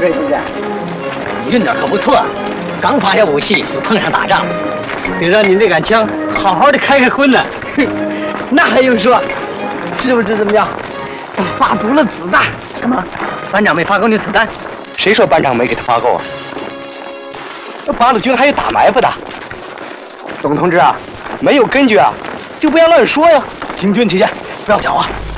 水同志， 你运点可不错，刚发下武器就碰上打仗，得让你这杆枪好好的开荤呢。 那还用说？是不是这么样？发足了子弹。 什么？班长没发够你子弹？ 谁说班长没给他发够啊？那八路军还有打埋伏的。董同志啊，没有根据啊，就不要乱说呀。 行军起见，不要搅啊！